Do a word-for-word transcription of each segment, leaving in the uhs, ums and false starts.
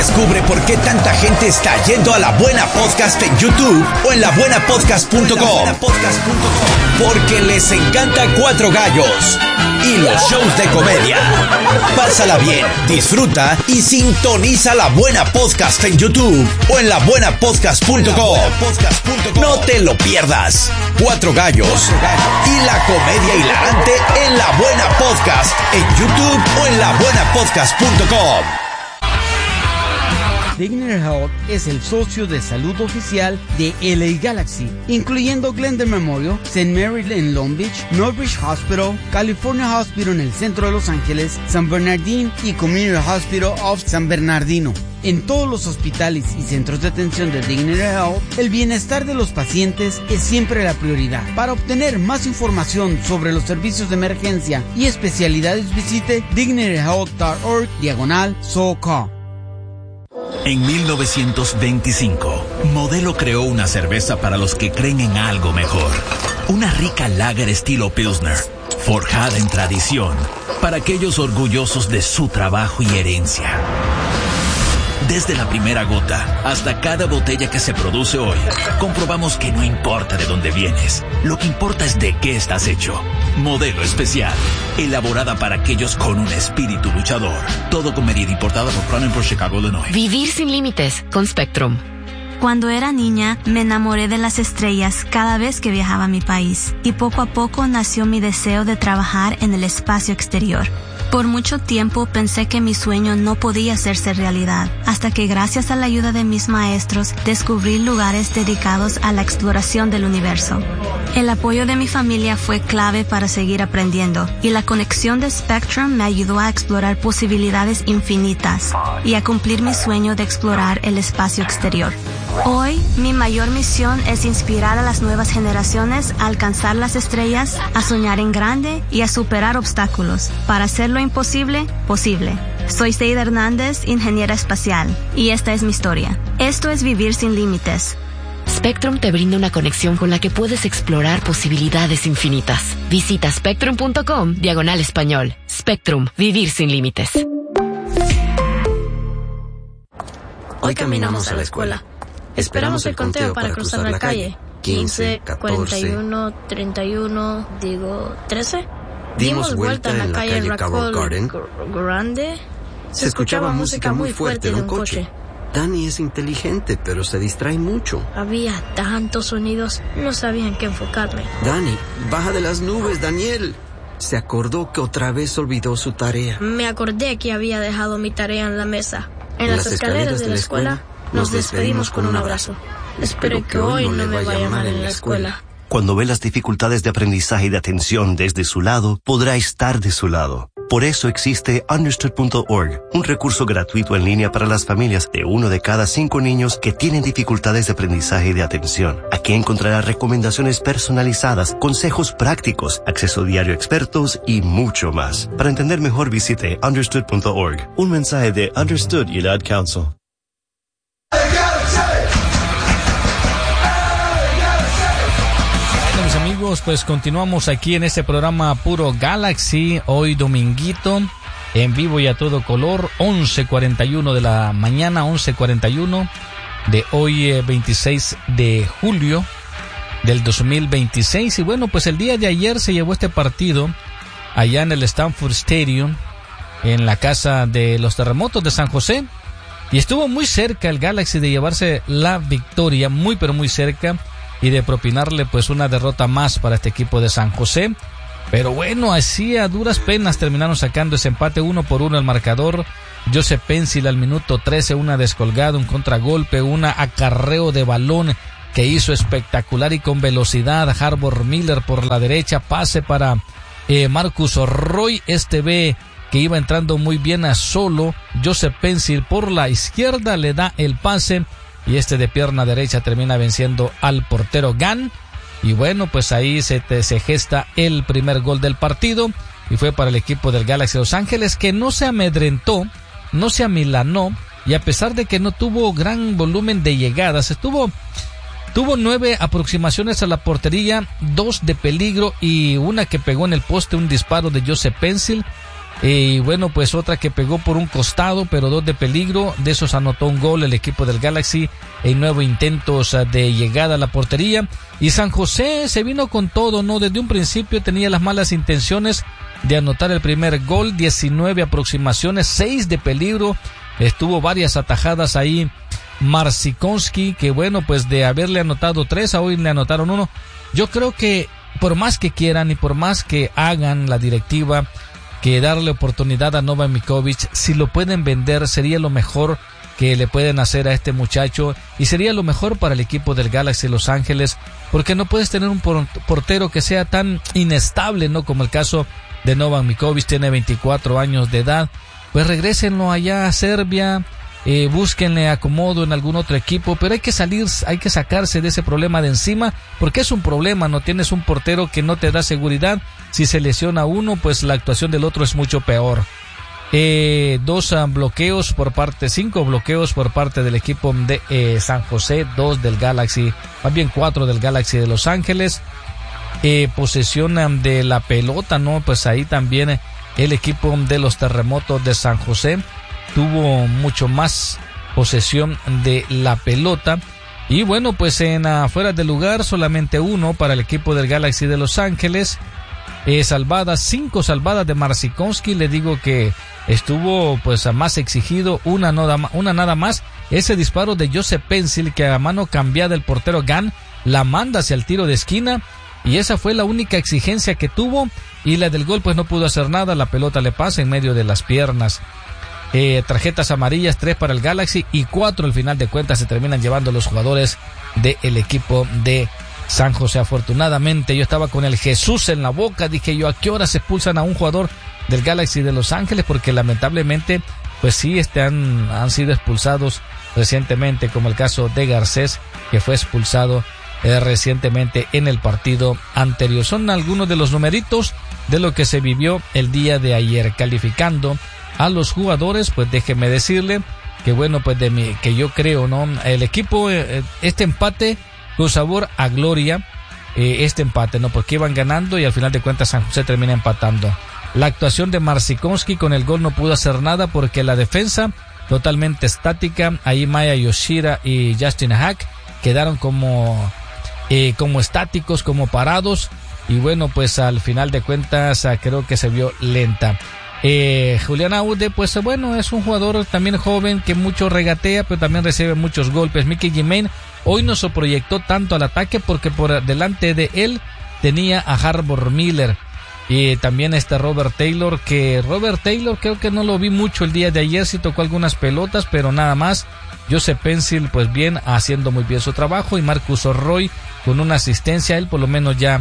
Descubre por qué tanta gente está yendo a La Buena Podcast en YouTube o en la buena podcast punto com. Porque les encanta Cuatro Gallos y los shows de comedia. Pásala bien, disfruta y sintoniza La Buena Podcast en YouTube o en la buena podcast punto com. No te lo pierdas. Cuatro Gallos y la comedia hilarante en La Buena Podcast en YouTube o en la buena podcast punto com. Dignity Health es el socio de salud oficial de L A Galaxy, incluyendo Glendale Memorial, Saint Mary en Long Beach, Northridge Hospital, California Hospital en el centro de Los Ángeles, San Bernardino y Community Hospital of San Bernardino. En todos los hospitales y centros de atención de Dignity Health, el bienestar de los pacientes es siempre la prioridad. Para obtener más información sobre los servicios de emergencia y especialidades, visite dignity health punto org diagonal SoCal. En mil novecientos veinticinco, Modelo creó una cerveza para los que creen en algo mejor. Una rica lager estilo Pilsner, forjada en tradición, para aquellos orgullosos de su trabajo y herencia. Desde la primera gota hasta cada botella que se produce hoy, comprobamos que no importa de dónde vienes, lo que importa es de qué estás hecho. Modelo especial, elaborada para aquellos con un espíritu luchador. Todo con medida, importada por Crown por Chicago, Illinois. Vivir sin límites con Spectrum. Cuando era niña, me enamoré de las estrellas cada vez que viajaba a mi país, y poco a poco nació mi deseo de trabajar en el espacio exterior. Por mucho tiempo pensé que mi sueño no podía hacerse realidad, hasta que gracias a la ayuda de mis maestros descubrí lugares dedicados a la exploración del universo. El apoyo de mi familia fue clave para seguir aprendiendo, y la conexión de Spectrum me ayudó a explorar posibilidades infinitas y a cumplir mi sueño de explorar el espacio exterior. Hoy, mi mayor misión es inspirar a las nuevas generaciones a alcanzar las estrellas, a soñar en grande y a superar obstáculos, para hacer lo imposible, posible. Soy Seida Hernández, ingeniera espacial, y esta es mi historia. Esto es Vivir sin Límites. Spectrum te brinda una conexión con la que puedes explorar posibilidades infinitas. Visita spectrum punto com diagonal español. Spectrum, vivir sin límites. Hoy caminamos a la escuela. Esperamos el conteo para cruzar la calle. quince, cuarenta y uno, treinta y uno, digo, trece. Dimos vuelta en la calle Carroll Garden. Grande. Se escuchaba música muy fuerte de un coche. Dani es inteligente, pero se distrae mucho. Había tantos sonidos, no sabía en qué enfocarme. Dani, baja de las nubes, Daniel. Se acordó que otra vez olvidó su tarea. Me acordé que había dejado mi tarea en la mesa. En, en las, las escaleras, escaleras de la escuela, nos despedimos con un abrazo. Espero que hoy no me vaya mal en la escuela. Cuando ve las dificultades de aprendizaje y de atención desde su lado, podrá estar de su lado. Por eso existe understood punto org, un recurso gratuito en línea para las familias de uno de cada cinco niños que tienen dificultades de aprendizaje y de atención. Aquí encontrará recomendaciones personalizadas, consejos prácticos, acceso diario a expertos y mucho más. Para entender mejor, visite understood punto org. Un mensaje de Understood y el Ad Council. Mis amigos, pues continuamos aquí en este programa Puro Galaxy, hoy dominguito, en vivo y a todo color, once cuarenta y uno de la mañana, once cuarenta y uno de hoy, eh, veintiséis de julio del dos mil veintiséis. Y bueno, pues el día de ayer se llevó este partido allá en el Stanford Stadium, en la casa de los terremotos de San José, y estuvo muy cerca el Galaxy de llevarse la victoria, muy pero muy cerca, y de propinarle pues una derrota más para este equipo de San José. Pero bueno, así a duras penas terminaron sacando ese empate uno por uno el marcador. Joseph Pencil al minuto trece, una descolgada, un contragolpe, un acarreo de balón que hizo espectacular y con velocidad. Harbor Miller por la derecha, pase para eh, Marcus Roy, este ve que iba entrando muy bien a solo. Joseph Pencil por la izquierda le da el pase, y este de pierna derecha termina venciendo al portero Gann. Y bueno, pues ahí se, te, se gesta el primer gol del partido, y fue para el equipo del Galaxy de Los Ángeles, que no se amedrentó, no se amilanó, y a pesar de que no tuvo gran volumen de llegadas, estuvo, tuvo nueve aproximaciones a la portería, dos de peligro y una que pegó en el poste, un disparo de Joseph Pencil. Y bueno, pues otra que pegó por un costado, pero dos de peligro. De esos anotó un gol el equipo del Galaxy en nueve intentos de llegada a la portería. Y San José se vino con todo, ¿no? Desde un principio tenía las malas intenciones de anotar el primer gol. diecinueve aproximaciones, seis de peligro. Estuvo varias atajadas ahí Marcinkowski, que bueno, pues de haberle anotado tres, a hoy le anotaron uno. Yo creo que por más que quieran y por más que hagan la directiva que darle oportunidad a Novak Mikovic, si lo pueden vender sería lo mejor que le pueden hacer a este muchacho y sería lo mejor para el equipo del Galaxy Los Ángeles, porque no puedes tener un portero que sea tan inestable, ¿no? Como el caso de Novak Mikovic, tiene veinticuatro años de edad. Pues regrésenlo allá a Serbia, eh, búsquenle acomodo en algún otro equipo, pero hay que salir, hay que sacarse de ese problema de encima, porque es un problema, no tienes un portero que no te da seguridad. Si se lesiona uno, pues la actuación del otro es mucho peor. Eh, dos uh, bloqueos por parte, cinco bloqueos por parte del equipo de eh, San José, dos del Galaxy, más bien cuatro del Galaxy de Los Ángeles. Eh, posesión um, de la pelota, ¿no? Pues ahí también el equipo de los Terremotos de San José tuvo mucho más posesión de la pelota. Y bueno, pues en afuera uh, del lugar solamente uno para el equipo del Galaxy de Los Ángeles. Eh, salvadas, cinco salvadas de Marcinkowski, le digo que estuvo pues más exigido, una, no, una nada más, ese disparo de Joseph Pencil que a mano cambiada el portero Gan la manda hacia el tiro de esquina y esa fue la única exigencia que tuvo y la del gol pues no pudo hacer nada, la pelota le pasa en medio de las piernas. Eh, tarjetas amarillas, tres para el Galaxy y cuatro al final de cuentas se terminan llevando los jugadores del equipo de San José. Afortunadamente yo estaba con el Jesús en la boca, dije yo, ¿a qué hora se expulsan a un jugador del Galaxy de Los Ángeles? Porque lamentablemente pues sí este han, han sido expulsados recientemente, como el caso de Garcés, que fue expulsado eh, recientemente en el partido anterior. Son algunos de los numeritos de lo que se vivió el día de ayer. Calificando a los jugadores, pues déjeme decirle que bueno, pues de mi, que yo creo, ¿no? El equipo, eh, este empate con sabor a gloria, eh, este empate, ¿no? Porque iban ganando y al final de cuentas San José termina empatando. La actuación de Marcinkowski con el gol no pudo hacer nada porque la defensa totalmente estática, ahí Maya Yoshida y Justin Hack quedaron como, eh, como estáticos, como parados y bueno, pues al final de cuentas creo que se vio lenta. Eh, Julián Aude, pues bueno, es un jugador también joven que mucho regatea, pero también recibe muchos golpes. Mickey Jiménez hoy no se proyectó tanto al ataque porque por delante de él tenía a Harbour Miller y también este Robert Taylor, que Robert Taylor creo que no lo vi mucho el día de ayer, sí tocó algunas pelotas, pero nada más. Joseph Pencil, pues bien, haciendo muy bien su trabajo y Marcus Roy con una asistencia, él por lo menos ya,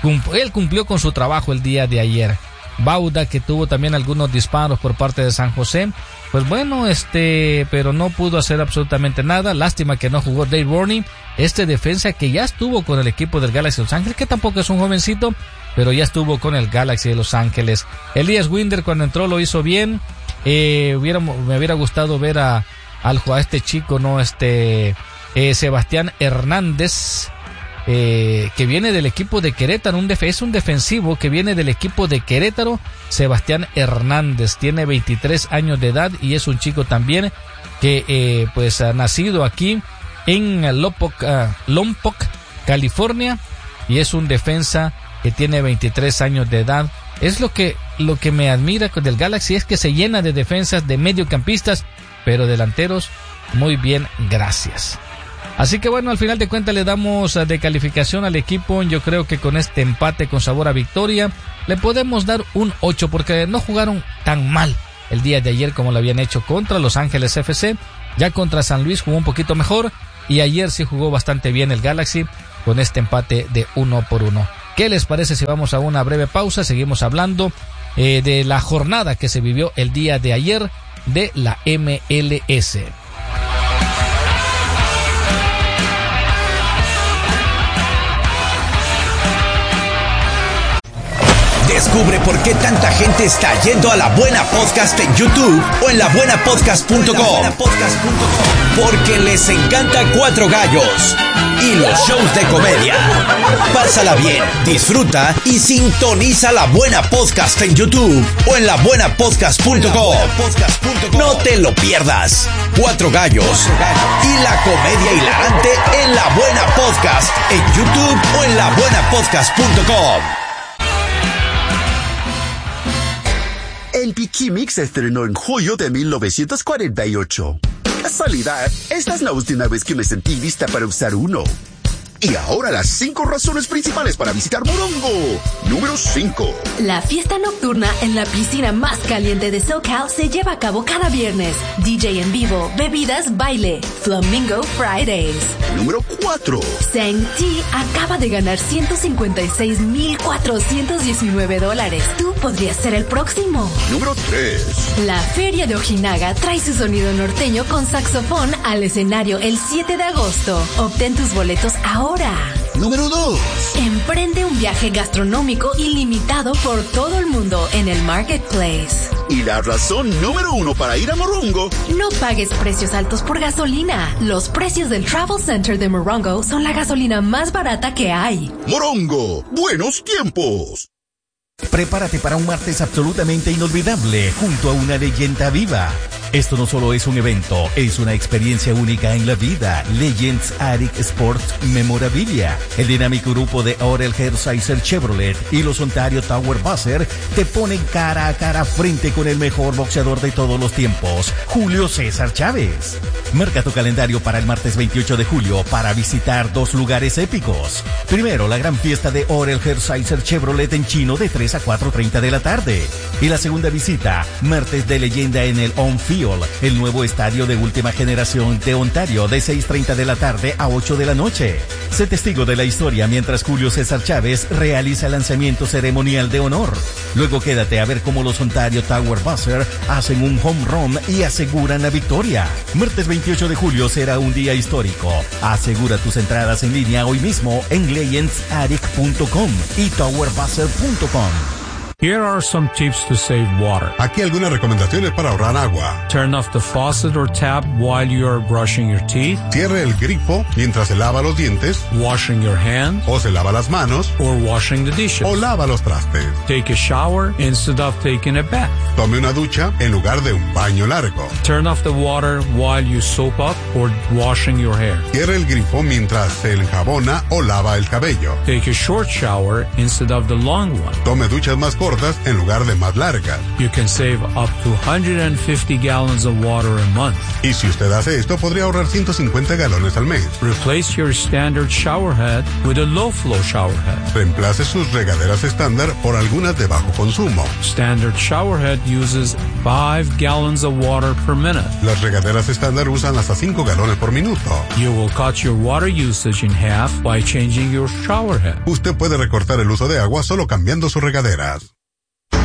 él cumplió con su trabajo el día de ayer. Bauda, que tuvo también algunos disparos por parte de San José, pues bueno, este, pero no pudo hacer absolutamente nada. Lástima que no jugó Dave Burney, este defensa que ya estuvo con el equipo del Galaxy de Los Ángeles, que tampoco es un jovencito, pero ya estuvo con el Galaxy de Los Ángeles. Elías Winder cuando entró lo hizo bien. Eh, hubiera, me hubiera gustado ver a, al, a este chico, no, este, eh, Sebastián Hernández. Eh, que viene del equipo de Querétaro, un def- es un defensivo que viene del equipo de Querétaro, Sebastián Hernández, tiene veintitrés años de edad y es un chico también que eh, pues ha nacido aquí en Lompoc, uh, Lompoc, California y es un defensa que tiene veintitrés años de edad. Es lo que, lo que me admira del Galaxy, es que se llena de defensas, de mediocampistas, pero delanteros muy bien, gracias. Así que bueno, al final de cuentas le damos de calificación al equipo. Yo creo que con este empate con sabor a victoria le podemos dar un ocho porque no jugaron tan mal el día de ayer como lo habían hecho contra Los Ángeles F C. Ya contra San Luis jugó un poquito mejor y ayer sí jugó bastante bien el Galaxy con este empate de uno por uno. ¿Qué les parece si vamos a una breve pausa? Seguimos hablando eh, de la jornada que se vivió el día de ayer de la M L S. Descubre por qué tanta gente está yendo a La Buena Podcast en YouTube o en la buena podcast punto com. Porque les encanta Cuatro Gallos y los shows de comedia. Pásala bien, disfruta y sintoniza La Buena Podcast en YouTube o en la buena podcast punto com. No te lo pierdas. Cuatro Gallos y la comedia hilarante en La Buena Podcast en YouTube o en la buena podcast punto com. El Pikimix se estrenó en julio de mil novecientos cuarenta y ocho. Casualidad, esta es la última vez que me sentí lista para usar uno. Y ahora las cinco razones principales para visitar Morongo. Número cinco. La fiesta nocturna en la piscina más caliente de SoCal se lleva a cabo cada viernes. D J en vivo, bebidas, baile. Flamingo Fridays. Número cuatro. Seng-Ti acaba de ganar ciento cincuenta y seis mil cuatrocientos diecinueve dólares. Tú podrías ser el próximo. Número tres. La Feria de Ojinaga trae su sonido norteño con saxofón al escenario el siete de agosto. Obtén tus boletos ahora. Número dos. Emprende un viaje gastronómico ilimitado por todo el mundo en el Marketplace. Y la razón número uno para ir a Morongo. No pagues precios altos por gasolina. Los precios del Travel Center de Morongo son la gasolina más barata que hay. Morongo, buenos tiempos. Prepárate para un martes absolutamente inolvidable junto a una leyenda viva. Esto no solo es un evento, es una experiencia única en la vida. Legends Attic Sports Memorabilia. El dinámico grupo de Orel Hershiser Chevrolet y los Ontario Tower Buzzer te ponen cara a cara frente con el mejor boxeador de todos los tiempos, Julio César Chávez. Marca tu calendario para el martes veintiocho de julio para visitar dos lugares épicos. Primero, la gran fiesta de Orel Hershiser Chevrolet en Chino de tres a cuatro treinta de la tarde. Y la segunda visita, martes de leyenda en el On Field, el nuevo estadio de última generación de Ontario, de seis treinta de la tarde a ocho de la noche. Sé testigo de la historia mientras Julio César Chávez realiza el lanzamiento ceremonial de honor. Luego quédate a ver cómo los Ontario Tower Buzzer hacen un home run y aseguran la victoria. Martes veintiocho de julio será un día histórico. Asegura tus entradas en línea hoy mismo en legends attic punto com y tower buzzer punto com. Here are some tips to save water. Aquí algunas recomendaciones para ahorrar agua. Turn off the faucet or tap while you are brushing your teeth. Cierre el grifo mientras se lava los dientes. Washing your hands. O se lava las manos. Or washing the dishes. O lava los trastes. Take a shower instead of taking a bath. Tome una ducha en lugar de un baño largo. Turn off the water while you soap up or washing your hair. Cierre el grifo mientras se enjabona o lava el cabello. Take a short shower instead of the long one. Tome duchas más cortas en lugar de más largas. You can save up to one hundred fifty gallons of water a month. Y si usted hace esto, podría ahorrar ciento cincuenta galones al mes. Replace your standard shower head with a low flow shower head. Reemplace sus regaderas estándar por algunas de bajo consumo. Standard shower head uses five gallons of water per minute. Las regaderas estándar usan hasta cinco galones por minuto. You will cut your water usage in half by changing your shower head. Usted puede recortar el uso de agua solo cambiando sus regaderas.